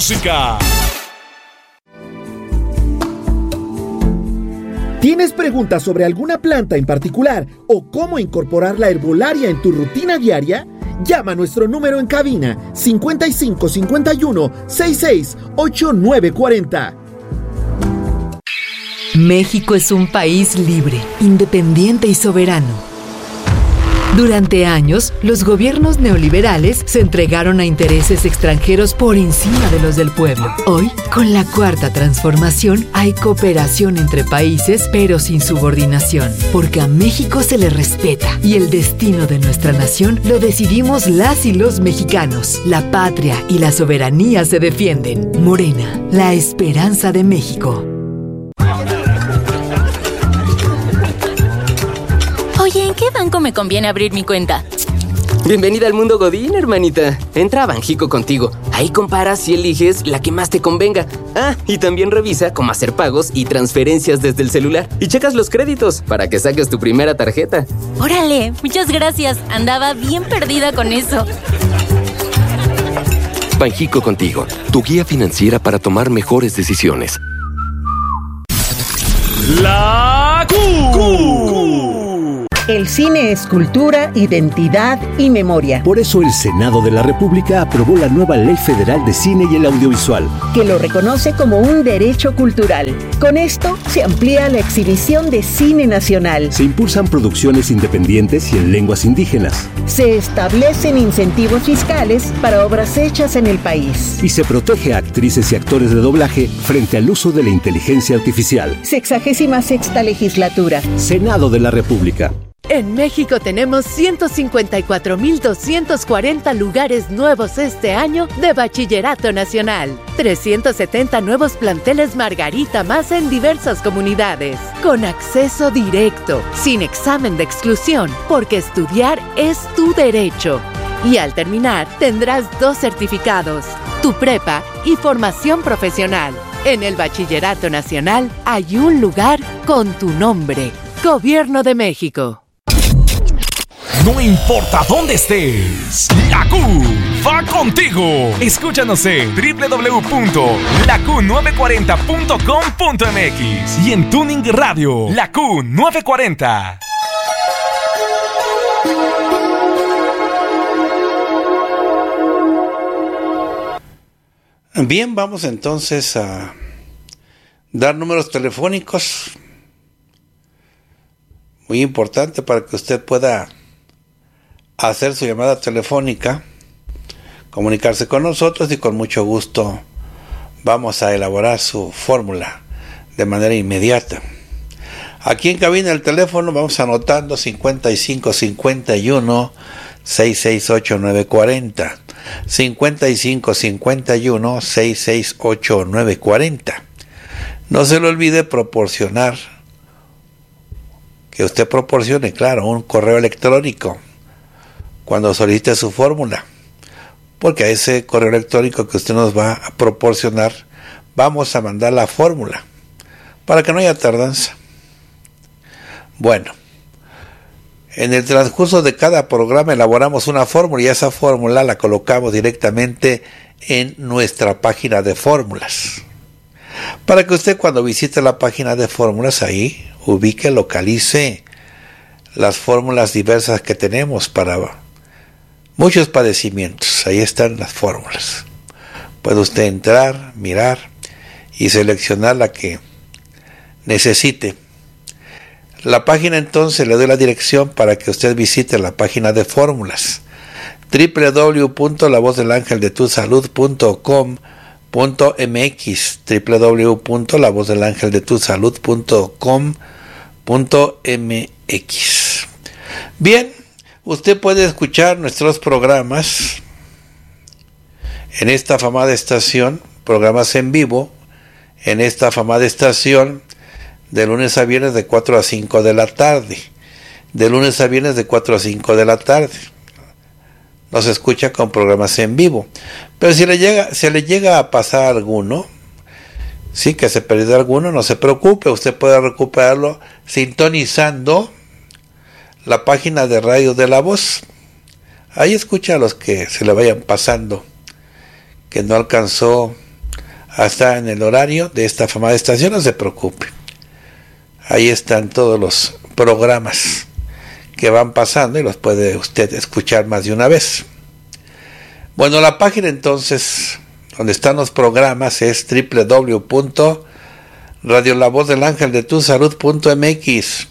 música. ¿Tienes preguntas sobre alguna planta en particular o cómo incorporar la herbolaria en tu rutina diaria? Llama a nuestro número en cabina 55 51 66 89 40. México es un país libre, independiente y soberano. Durante años, los gobiernos neoliberales se entregaron a intereses extranjeros por encima de los del pueblo. Hoy, con la Cuarta Transformación, hay cooperación entre países, pero sin subordinación, porque a México se le respeta y el destino de nuestra nación lo decidimos las y los mexicanos. La patria y la soberanía se defienden. Morena, la esperanza de México. Oye, ¿en qué banco me conviene abrir mi cuenta? Bienvenida al mundo Godín, hermanita. Entra a Banjico contigo. Ahí comparas y eliges la que más te convenga. Ah, y también revisa cómo hacer pagos y transferencias desde el celular. Y checas los créditos para que saques tu primera tarjeta. ¡Órale! Muchas gracias. Andaba bien perdida con eso. Banjico contigo, tu guía financiera para tomar mejores decisiones. La Q. El cine es cultura, identidad y memoria. Por eso el Senado de la República aprobó la nueva Ley Federal de Cine y el Audiovisual, que lo reconoce como un derecho cultural. Con esto se amplía la exhibición de cine nacional. Se impulsan producciones independientes y en lenguas indígenas. Se establecen incentivos fiscales para obras hechas en el país. Y se protege a actrices y actores de doblaje frente al uso de la inteligencia artificial. 66ª legislatura. Senado de la República. En México tenemos 154,240 lugares nuevos este año de Bachillerato Nacional. 370 nuevos planteles Margarita más en diversas comunidades. Con acceso directo, sin examen de exclusión, porque estudiar es tu derecho. Y al terminar, tendrás 2 certificados, tu prepa y formación profesional. En el Bachillerato Nacional hay un lugar con tu nombre. Gobierno de México. No importa dónde estés, la Q va contigo. Escúchanos en www.laq940.com.mx y en Tuning Radio, la Q940. Bien, vamos entonces a dar números telefónicos. Muy importante para que usted pueda hacer su llamada telefónica, comunicarse con nosotros y con mucho gusto vamos a elaborar su fórmula de manera inmediata. Aquí en cabina el teléfono vamos anotando 55 51 668 940, 55 51 668 940. No se le olvide proporcionar, que usted proporcione, claro, un correo electrónico cuando solicite su fórmula, porque a ese correo electrónico que usted nos va a proporcionar vamos a mandar la fórmula para que no haya tardanza. Bueno, en el transcurso de cada programa elaboramos una fórmula y esa fórmula la colocamos directamente en nuestra página de fórmulas, para que usted cuando visite la página de fórmulas ahí ubique, localice las fórmulas diversas que tenemos para muchos padecimientos. Ahí están las fórmulas. Puede usted entrar, mirar y seleccionar la que necesite. La página, entonces, le doy la dirección para que usted visite la página de fórmulas: www.lavozdelangeldetusalud.com.mx, www.lavozdelangeldetusalud.com.mx. Bien, usted puede escuchar nuestros programas en esta afamada estación, programas en vivo, en esta afamada estación, de lunes a viernes de 4 a 5 de la tarde. De lunes a viernes de 4 a 5 de la tarde. Nos escucha con programas en vivo. Pero si le llega a pasar alguno, sí, que se perdió alguno, no se preocupe, usted puede recuperarlo sintonizando la página de Radio de la Voz. Ahí escucha a los que se le vayan pasando, que no alcanzó hasta en el horario de esta famosa estación, no se preocupe. Ahí están todos los programas que van pasando y los puede usted escuchar más de una vez. Bueno, la página entonces donde están los programas es www.radiolavozdelangeldetusalud.mx,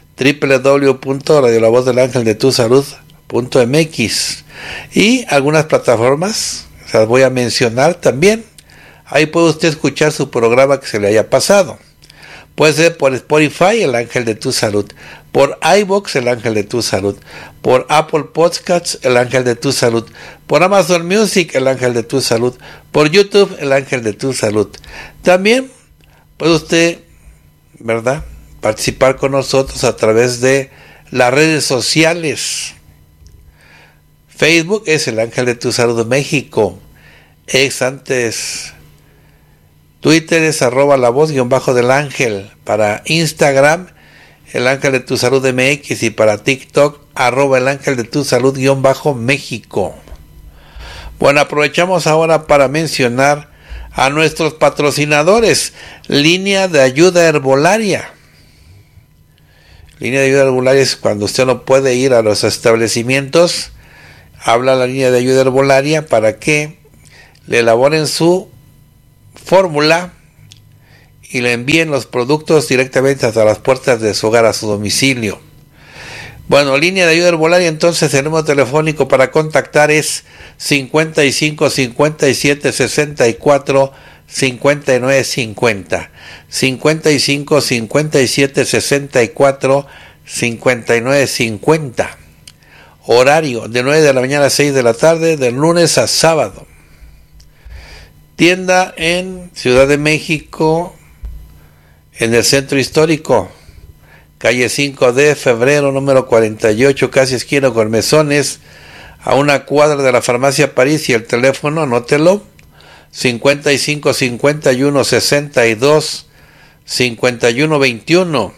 www.radiolavozdelangeldetusalud.mx, y algunas plataformas, se las voy a mencionar también. Ahí puede usted escuchar su programa que se le haya pasado. Puede ser por Spotify, El Ángel de tu Salud, por iVoox, El Ángel de tu Salud, por Apple Podcasts, El Ángel de tu Salud, por Amazon Music, El Ángel de tu Salud, por YouTube, El Ángel de tu Salud. También puede usted, ¿verdad?, participar con nosotros a través de las redes sociales. Facebook es El Ángel de tu Salud México, antes Twitter es @lavoz_del-ángel, para Instagram El Ángel de tu Salud MX, y para TikTok @El Ángel de tu Salud_México. Bueno, aprovechamos ahora para mencionar a nuestros patrocinadores. Línea de Ayuda Herbolaria. Línea de Ayuda Herbolaria es cuando usted no puede ir a los establecimientos, habla a la Línea de Ayuda Herbolaria para que le elaboren su fórmula y le envíen los productos directamente hasta las puertas de su hogar, a su domicilio. Bueno, Línea de Ayuda Herbolaria, entonces el número telefónico para contactar es 55 57 64 59 50, 55 57 64 59 50. Horario de 9 de la mañana a 6 de la tarde, de lunes a sábado. Tienda en Ciudad de México, en el Centro Histórico, calle 5 de Febrero, número 48, casi esquina con Mesones, a una cuadra de la Farmacia París, y el teléfono, anótelo, 55 51 62 51 21,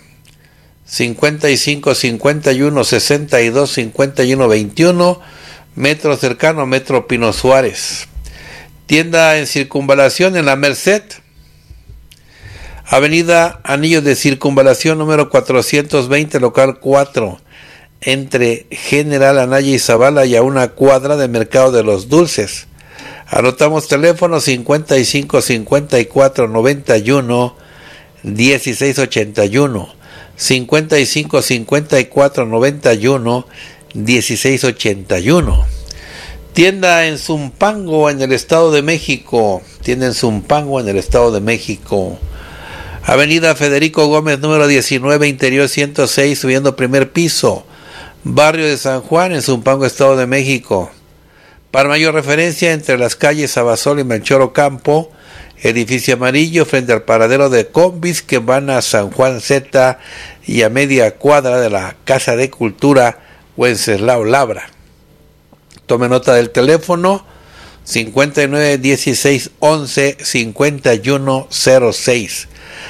55 51 62 51 21, metro cercano, Metro Pino Suárez. Tienda en Circunvalación en La Merced, Avenida Anillo de Circunvalación número 420, local 4, entre General Anaya y Zavala, y a una cuadra de Mercado de los Dulces. Anotamos teléfono 55 54 91 16 81, 55 54 91 16 81. Tienda en Zumpango, en el Estado de México. Tienda en Zumpango, en el Estado de México. Avenida Federico Gómez, número 19, interior 106, subiendo primer piso. Barrio de San Juan, en Zumpango, Estado de México. Para mayor referencia, entre las calles Abasolo y Melchor Ocampo, edificio amarillo frente al paradero de combis que van a San Juan Z, y a media cuadra de la Casa de Cultura Wenceslao Labra. Tome nota del teléfono 59 16 11 51 06,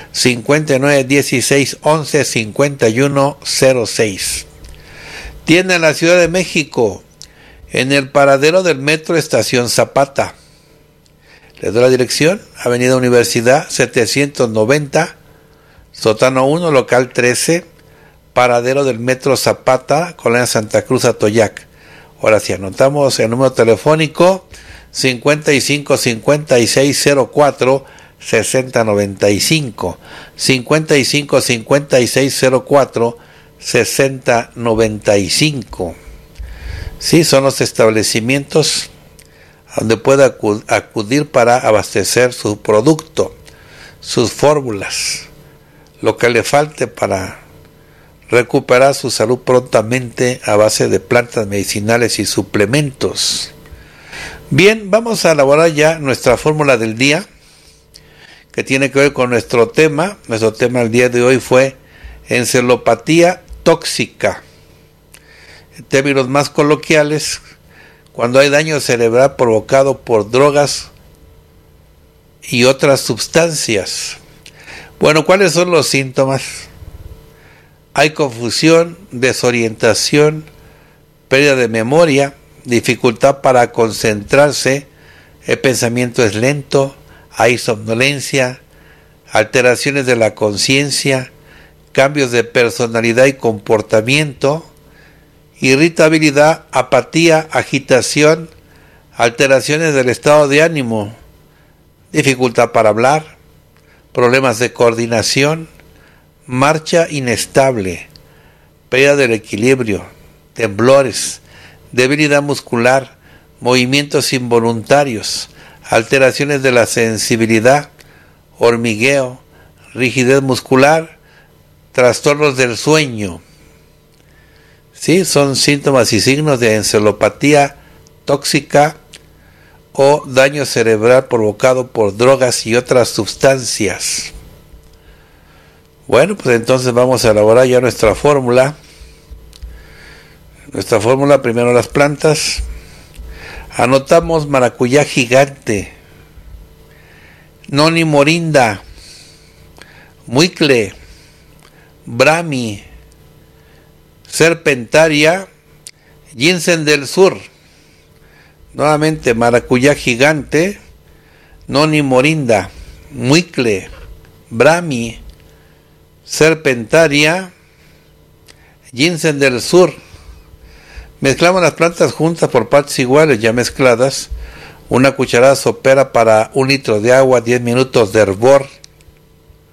59 16 11 51 06. Tienda en la Ciudad de México, en el paradero del Metro Estación Zapata. Le doy la dirección: Avenida Universidad 790, sótano 1, local 13, paradero del Metro Zapata, Colonia Santa Cruz, Atoyac. Ahora sí, anotamos el número telefónico 55 56 04 60 95, 55 56 04 60 95. Sí, son los establecimientos donde puede acudir para abastecer su producto, sus fórmulas, lo que le falte para recuperar su salud prontamente a base de plantas medicinales y suplementos. Bien, vamos a elaborar ya nuestra fórmula del día, que tiene que ver con nuestro tema. Nuestro tema el día de hoy fue encefalopatía tóxica. En términos más coloquiales, cuando hay daño cerebral provocado por drogas y otras sustancias. Bueno, ¿cuáles son los síntomas? Hay confusión, desorientación, pérdida de memoria, dificultad para concentrarse, el pensamiento es lento, hay somnolencia, alteraciones de la conciencia, cambios de personalidad y comportamiento, irritabilidad, apatía, agitación, alteraciones del estado de ánimo, dificultad para hablar, problemas de coordinación, marcha inestable, pérdida del equilibrio, temblores, debilidad muscular, movimientos involuntarios, alteraciones de la sensibilidad, hormigueo, rigidez muscular, trastornos del sueño. Sí, son síntomas y signos de encefalopatía tóxica o daño cerebral provocado por drogas y otras sustancias. Bueno, pues entonces vamos a elaborar ya nuestra fórmula. Nuestra fórmula, primero las plantas. Anotamos maracuyá gigante, noni morinda, muicle, brahmi, serpentaria, ginseng del sur. Nuevamente maracuyá gigante, noni morinda, muicle, brahmi, serpentaria, ginseng del sur. Mezclamos las plantas juntas por partes iguales, ya mezcladas. Una cucharada sopera para 1 litro de agua, 10 minutos de hervor.